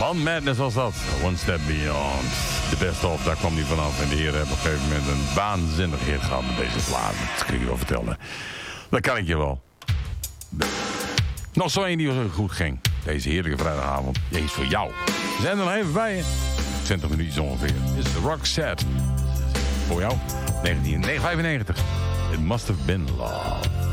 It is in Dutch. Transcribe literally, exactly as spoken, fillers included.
Van Madness was dat. One Step Beyond. De best of, daar kwam hij vanaf. En de heren hebben op een gegeven moment een waanzinnig hit gehad met deze plaat. Dat kan ik je wel vertellen. Dat kan ik je wel. Nog zo één die goed ging. Deze heerlijke vrijdagavond. Deze is voor jou. We zijn er nog even bij je. twintig minuutjes ongeveer. Dit is The Roxette. Voor jou. negentien vijfennegentig. It must have been love.